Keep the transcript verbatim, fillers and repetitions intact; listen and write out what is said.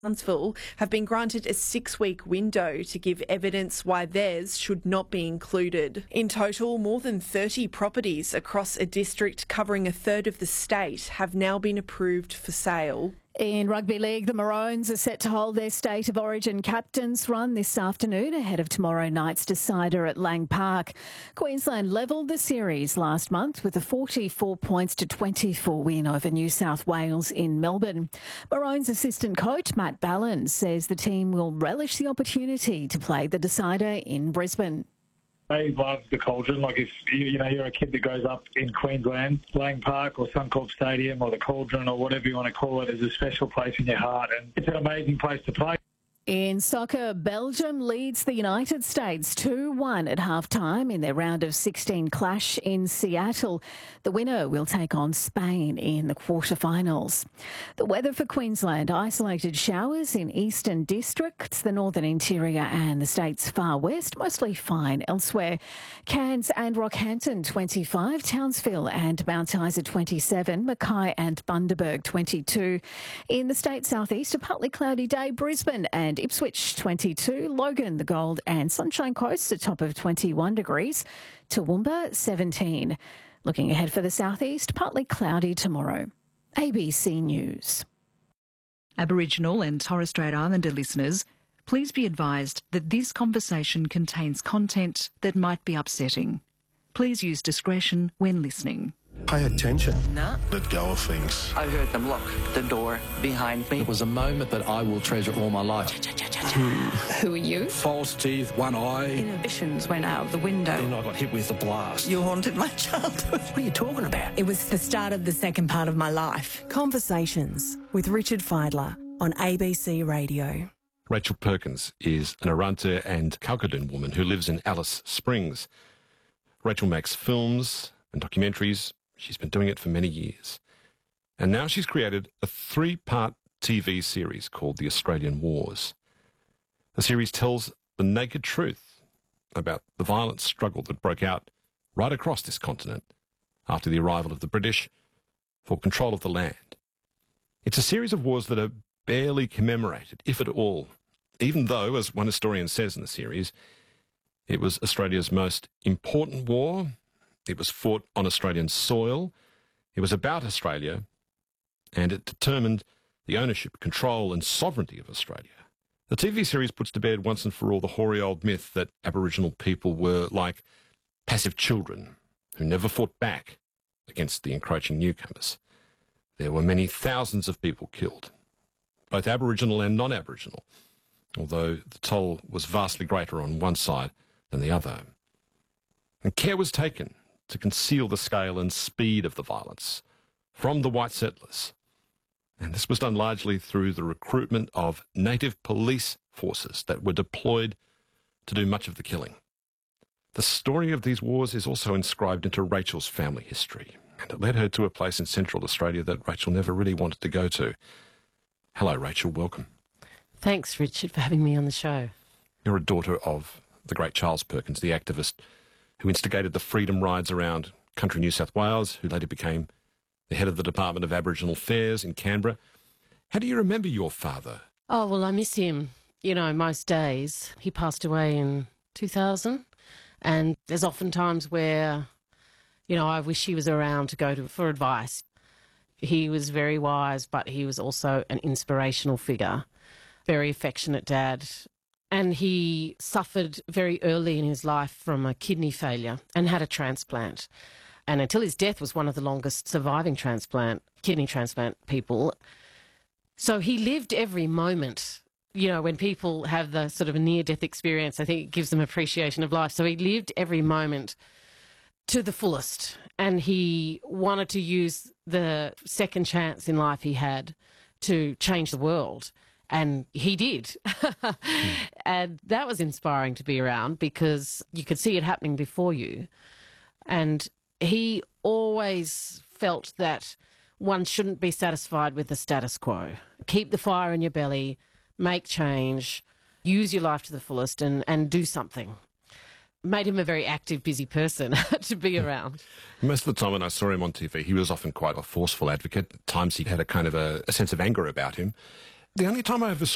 Townsville have been granted a six-week window to give evidence why theirs should not be included. In total, more than thirty properties across a district covering a third of the state have now been approved for sale. In rugby league, the Maroons are set to hold their State of Origin captains run this afternoon ahead of tomorrow night's decider at Lang Park. Queensland levelled the series last month with a forty-four points to twenty-four win over New South Wales in Melbourne. Maroons assistant coach Matt Ballin says the team will relish the opportunity to play the decider in Brisbane. They love the Cauldron. Like if you, you know you're a kid that grows up in Queensland, Lang Park or Suncorp Stadium or the Cauldron or whatever you want to call it is a special place in your heart, and it's an amazing place to play. In soccer, Belgium leads the United States two one at half-time in their round of sixteen clash in Seattle. The winner will take on Spain in the quarterfinals. The weather for Queensland: isolated showers in eastern districts, the northern interior and the state's far west, mostly fine elsewhere. Cairns and Rockhampton twenty-five, Townsville and Mount Isa twenty-seven, Mackay and Bundaberg twenty-two. In the state's southeast, a partly cloudy day, Brisbane and Ipswich twenty-two, Logan, the Gold and Sunshine Coast, a top of twenty-one degrees, Toowoomba seventeen. Looking ahead for the southeast, partly cloudy tomorrow. A B C News. Aboriginal and Torres Strait Islander listeners, please be advised that this conversation contains content that might be upsetting. Please use discretion when listening. Pay attention. No. Let go of things. I heard them lock the door behind me. It was a moment that I will treasure all my life. Who are you? False teeth, one eye. Inhibitions went out of the window. Then I got hit with a blast. You haunted my childhood. What are you talking about? It was the start of the second part of my life. Conversations with Richard Feidler on A B C Radio. Rachel Perkins is an Arrernte and Kalkadoon woman who lives in Alice Springs. Rachel makes films and documentaries. She's been doing it for many years. And now she's created a three-part T V series called The Australian Wars. The series tells the naked truth about the violent struggle that broke out right across this continent after the arrival of the British for control of the land. It's a series of wars that are barely commemorated, if at all, even though, as one historian says in the series, it was Australia's most important war. It was fought on Australian soil, it was about Australia, and it determined the ownership, control and sovereignty of Australia. The T V series puts to bed once and for all the hoary old myth that Aboriginal people were like passive children who never fought back against the encroaching newcomers. There were many thousands of people killed, both Aboriginal and non-Aboriginal, although the toll was vastly greater on one side than the other. And care was taken to conceal the scale and speed of the violence from the white settlers. And this was done largely through the recruitment of native police forces that were deployed to do much of the killing. The story of these wars is also inscribed into Rachel's family history, and it led her to a place in Central Australia that Rachel never really wanted to go to. Hello, Rachel, welcome. Thanks, Richard, for having me on the show. You're a daughter of the great Charles Perkins, the activist who instigated the freedom rides around country New South Wales, who later became the head of the Department of Aboriginal Affairs in Canberra. How do you remember your father? Oh, well, I miss him, you know, most days. He passed away in two thousand, and there's often times where, you know, I wish he was around to go to for advice. He was very wise, but he was also an inspirational figure, very affectionate dad. And he suffered very early in his life from a kidney failure and had a transplant. And until his death was one of the longest surviving transplant, kidney transplant people. So he lived every moment. You know, when people have the sort of a near-death experience, I think it gives them appreciation of life. So he lived every moment to the fullest. And he wanted to use the second chance in life he had to change the world. And he did. mm. And that was inspiring to be around because you could see it happening before you. And he always felt that one shouldn't be satisfied with the status quo. Keep the fire in your belly, make change, use your life to the fullest and, and do something. Made him a very active, busy person to be around. Most of the time when I saw him on T V, he was often quite a forceful advocate. At times he had a kind of a, a sense of anger about him. The only time I ever saw